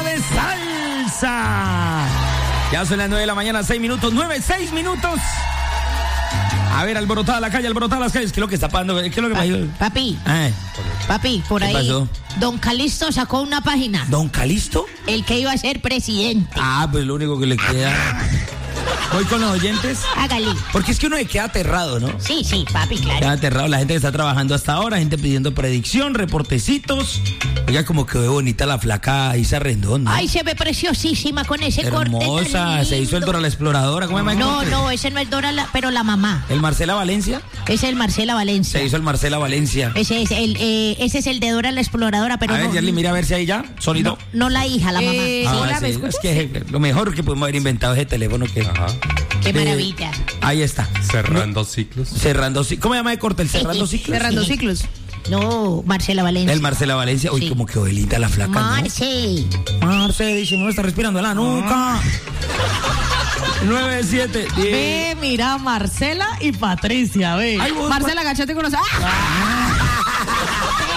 de salsa. Ya son las 9 de la mañana, 6 minutos. 6 minutos. A ver, alborotada la calle, alborotada las calles. ¿Qué es lo que está pasando? ¿Qué es lo que pasó? Papi, por ahí. Pasó? Don Calixto sacó una página. ¿Don Calixto? El que iba a ser presidente. Pues lo único que le queda. Voy con los oyentes. Hágale. Porque es que uno se queda aterrado, ¿no? Sí, papi, claro. Queda aterrado, la gente que está trabajando hasta ahora, gente pidiendo predicción, reportecitos. Oiga, como que ve bonita la flaca Isa Rendón, ¿no? Ay, se ve preciosísima con ese corte. Hermosa, se hizo el Dora la Exploradora. ¿Cómo se llama? No, ese no es Dora, pero la mamá. ¿El Marcela Valencia? Ese es el Marcela Valencia. Se hizo el Marcela Valencia. Ese es el de Dora la Exploradora, pero a ver, Yerly, mira a ver si hay ya sonido. No la hija, la mamá. Hola, ¿me Sí, escuchas? es que lo mejor que pudimos haber inventado ese teléfono que... Ajá. Qué maravilla. Ahí está. Cerrando ciclos. ¿Cómo se llama de corte? ¿El cerrando ciclos? Cerrando ciclos. No, Marcela Valencia. El Marcela Valencia. Uy, Sí. como que bonita la flaca, Marce. ¿no? Marce, dice, no está respirando en la nuca. 9, 7, 10. Ve, mira, Marcela y Patricia, ve. Ay, vos, Marcela, agachate con los... ¡Ah!